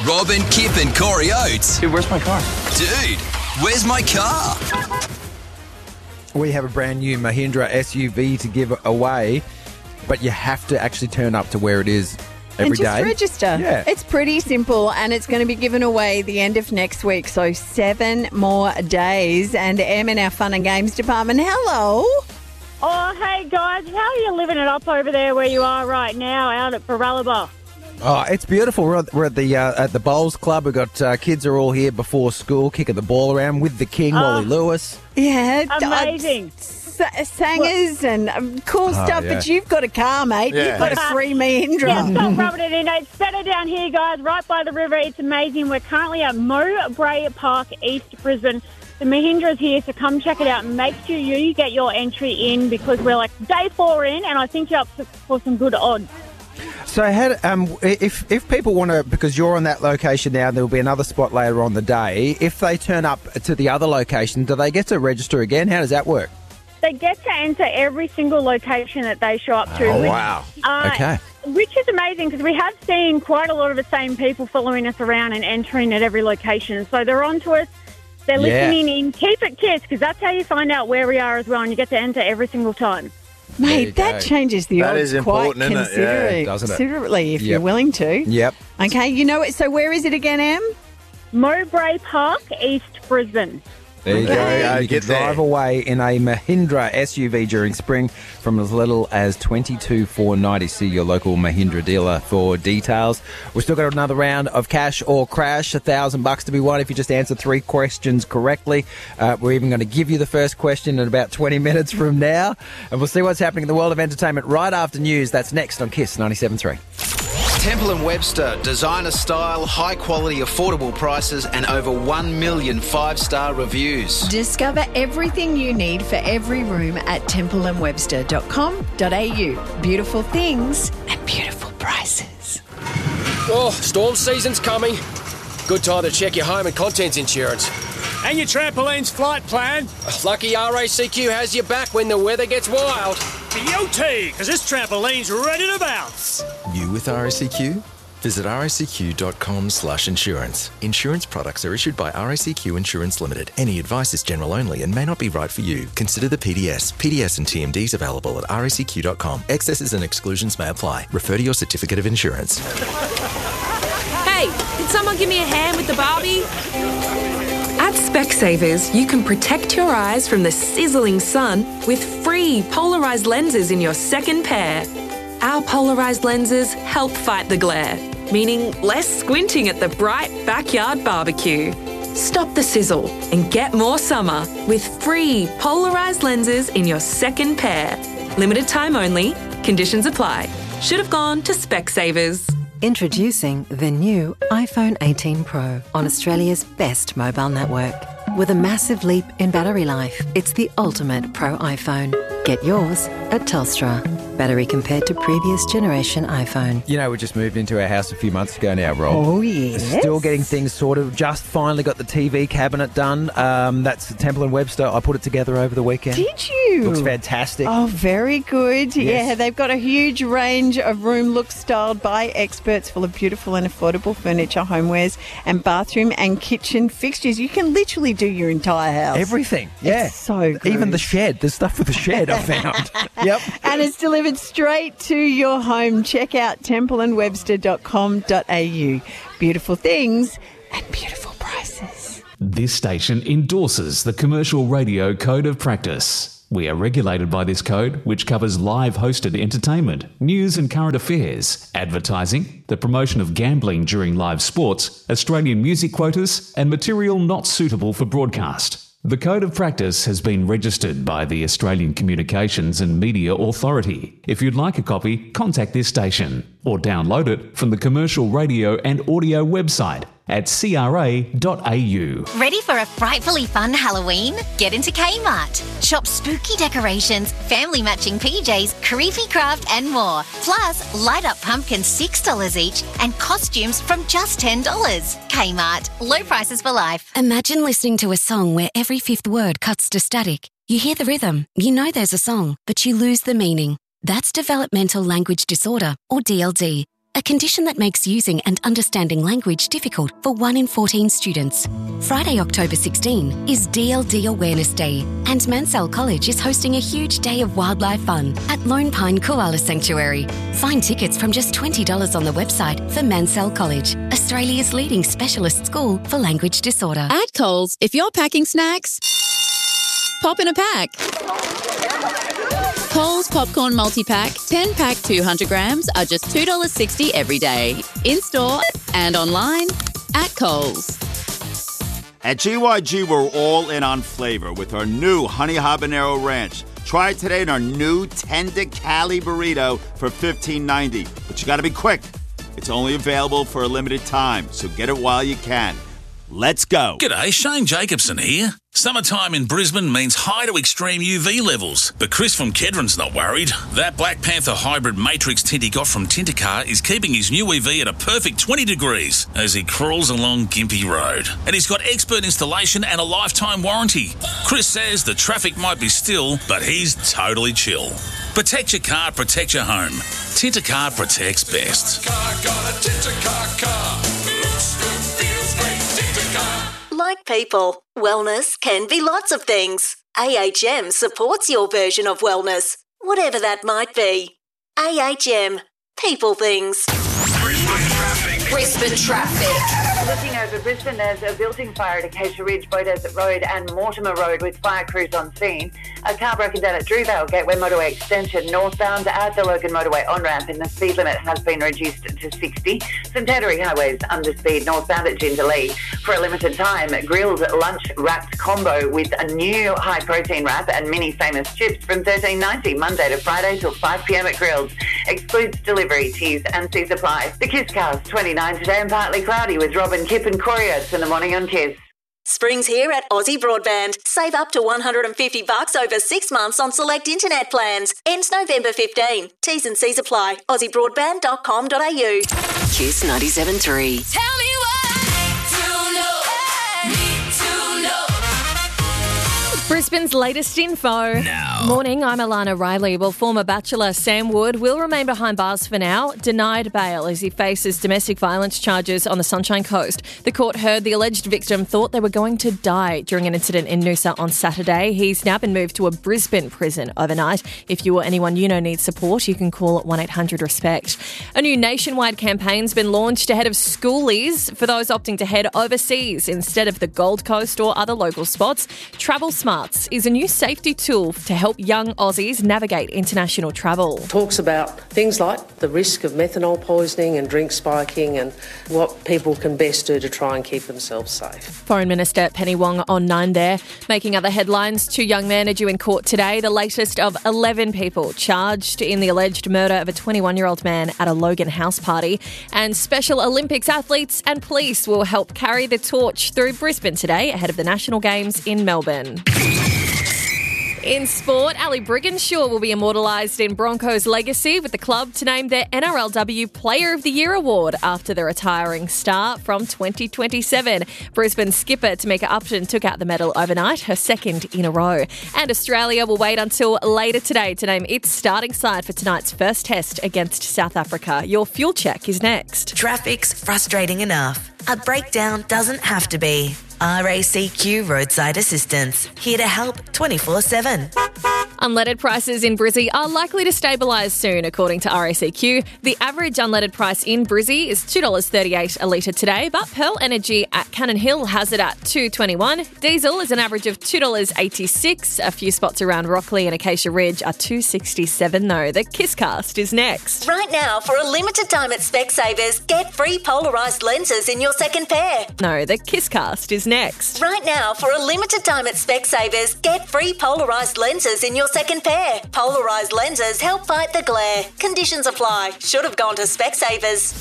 Robin, Kip and Corey Oates. Dude, where's my car? Dude, where's my car? We have a brand new Mahindra SUV to give away, but you have to actually turn up to where it is every day. And just register. Yeah. It's pretty simple, and it's going to be given away the end of next week, so 7 more days. And Em in our Fun and Games department, hello. Oh, hey, guys. How are you living it up over there where you are right now out at Barralaba? Oh, it's beautiful. We're at the Bowls Club. We've got kids are all here before school, kicking the ball around with the king, Wally Lewis. Yeah. Amazing. Sangers and cool stuff, yeah. but you've got a car, mate. Yeah. You've got a free Mahindra. Yeah, stop rubbing it in. It's better down here, guys, right by the river. It's amazing. We're currently at Mowbray Park, East Brisbane. The Mahindra's here, so come check it out and make sure you get your entry in because we're like day 4 in, and I think you're up for some good odds. So, if people want to, because you're on that location now, there will be another spot later on the day. If they turn up to the other location, do they get to register again? How does that work? They get to enter every single location that they show up to. Wow. Okay. Which is amazing because we have seen quite a lot of the same people following us around and entering at every location. So they're on to us. They're listening in. Keep it kids because that's how you find out where we are as well, and you get to enter every single time. Mate, that changes the That odds is important, quite isn't it? Yeah, doesn't it? considerably if you're willing to. Yep. Okay, you know it. So where is it again, Em? Mowbray Park, East Brisbane. There you go. Okay. You can Get there. drive away in a Mahindra SUV during spring from as little as $22,490. See your local Mahindra dealer for details. We've still got another round of cash or crash, $1,000 to be won if you just answer 3 questions correctly. We're even going to give you the first question in about 20 minutes from now, and we'll see what's happening in the world of entertainment right after news. That's next on Kiss 97.3. Temple & Webster, designer style, high quality, affordable prices and over 1 million 5-star reviews. Discover everything you need for every room at templeandwebster.com.au. Beautiful things and beautiful prices. Oh, storm season's coming. Good time to check your home and contents insurance. And your trampoline's flight plan. Lucky RACQ has your back when the weather gets wild. Beauty, because this trampoline's ready to bounce. You with RACQ? Visit racq.com/insurance. Insurance products are issued by RACQ Insurance Limited. Any advice is general only and may not be right for you. Consider the PDS. PDS and TMDs available at racq.com. Excesses and exclusions may apply. Refer to your certificate of insurance. Hey, can someone give me a hand with the Barbie? At Specsavers, you can protect your eyes from the sizzling sun with free polarised lenses in your second pair. Our polarised lenses help fight the glare, meaning less squinting at the bright backyard barbecue. Stop the sizzle and get more summer with free polarised lenses in your second pair. Limited time only. Conditions apply. Should have gone to Specsavers. Introducing the new iPhone 18 Pro on Australia's best mobile network. With a massive leap in battery life, it's the ultimate Pro iPhone. Get yours at Telstra. Battery compared to previous generation iPhone. You know, we just moved into our house a few months ago now, Rob. Oh, yes. Still getting things sorted. Just finally got the TV cabinet done. That's Temple & Webster. I put it together over the weekend. Did you? Looks fantastic. Oh, very good. Yes. Yeah, they've got a huge range of room looks styled by experts full of beautiful and affordable furniture, homewares, and bathroom and kitchen fixtures. You can literally do your entire house. Everything. Yeah. It's so good. Even the shed. There's stuff for the shed I found. Yep. And it's delivered straight to your home. Check out templeandwebster.com.au. Beautiful things and beautiful prices. This station endorses the Commercial Radio Code of Practice. We are regulated by this code, which covers live hosted entertainment, news and current affairs, advertising, the promotion of gambling during live sports, Australian music quotas, and material not suitable for broadcast. The Code of Practice has been registered by the Australian Communications and Media Authority. If you'd like a copy, contact this station or download it from the Commercial Radio and Audio website at cra.au. Ready for a frightfully fun Halloween? Get into Kmart. Shop spooky decorations, family matching PJs, creepy craft and more. Plus, light up pumpkins $6 each and costumes from just $10. Kmart. Low prices for life. Imagine listening to a song where every fifth word cuts to static. You hear the rhythm, you know there's a song, but you lose the meaning. That's developmental language disorder, or DLD. a condition that makes using and understanding language difficult for 1 in 14 students. Friday, October 16 is DLD Awareness Day, and Mansell College is hosting a huge day of wildlife fun at Lone Pine Koala Sanctuary. Find tickets from just $20 on the website for Mansell College, Australia's leading specialist school for language disorder. At Coles, if you're packing snacks, pop in a pack. Coles Popcorn Multi-Pack, 10-pack 200 grams are just $2.60 every day. In-store and online at Coles. At GYG, we're all in on flavor with our new Honey Habanero Ranch. Try it today in our new Tender Cali Burrito for $15.90. But you got to be quick. It's only available for a limited time, so get it while you can. Let's go. G'day, Shane Jacobson here. Summertime in Brisbane means high to extreme UV levels, but Chris from Kedron's not worried. That Black Panther hybrid matrix tint he got from Tintercar is keeping his new EV at a perfect 20 degrees as he crawls along Gympie Road. And he's got expert installation and a lifetime warranty. Chris says the traffic might be still, but he's totally chill. Protect your car, protect your home. Tintercar protects best. Got a Tintercar car. Looks good, feels great. Tintercar. Like people, wellness can be lots of things. AHM supports your version of wellness, whatever that might be. AHM, people things. Brisbane traffic. Looking over Brisbane, there's a building fire at Acacia Ridge, Beaudesert Road and Mortimer Road with fire crews on scene. A car broken down at Drewvale Gateway Motorway Extension northbound at the Logan Motorway on-ramp, and the speed limit has been reduced to 60. St Andrew Highways under speed northbound at Jindalee. For a limited time, Grill's lunch wrapped combo with a new high-protein wrap and mini famous chips from $13.90 Monday to Friday till 5 p.m. at Grill's. Excludes delivery, T's and C supply. The Kisscast 29 today and partly cloudy with Robin, Kip and Corey Oates in the morning on Kiss. Spring's here at Aussie Broadband. Save up to $150 over 6 months on select internet plans. Ends November 15. T's and C's apply. AussieBroadband.com.au. Kiss 97.3. Tell me Brisbane's latest info. Now. Morning, I'm Alana Riley. Well, former bachelor Sam Wood will remain behind bars for now, denied bail as he faces domestic violence charges on the Sunshine Coast. The court heard the alleged victim thought they were going to die during an incident in Noosa on Saturday. He's now been moved to a Brisbane prison overnight. If you or anyone you know needs support, you can call 1-800-RESPECT. A new nationwide campaign's been launched ahead of schoolies for those opting to head overseas instead of the Gold Coast or other local spots. Travel Smart is a new safety tool to help young Aussies navigate international travel. Talks about things like the risk of methanol poisoning and drink spiking and what people can best do to try and keep themselves safe. Foreign Minister Penny Wong on 9 there. Making other headlines, 2 young men are due in court today, the latest of 11 people charged in the alleged murder of a 21-year-old man at a Logan house party. And Special Olympics athletes and police will help carry the torch through Brisbane today ahead of the National Games in Melbourne. In sport, Ali Brigginshaw will be immortalised in Broncos legacy with the club to name their NRLW Player of the Year award after the retiring star from 2027. Brisbane skipper Tamika Upton took out the medal overnight, her second in a row. And Australia will wait until later today to name its starting side for tonight's first test against South Africa. Your fuel check is next. Traffic's frustrating enough. A breakdown doesn't have to be. RACQ Roadside Assistance, here to help 24/7. Unleaded prices in Brizzy are likely to stabilise soon, according to RACQ. The average unleaded price in Brizzy is $2.38 a litre today, but Pearl Energy at Cannon Hill has it at $2.21. Diesel is an average of $2.86. A few spots around Rockley and Acacia Ridge are $2.67 though. The Kisscast is next. Right now, for a limited time at Specsavers, get free polarised lenses in your second pair. No, the Kisscast is next. Right now, for a limited time at Specsavers, get free polarised lenses in your second pair. Polarised lenses help fight the glare. Conditions apply. Should have gone to Specsavers.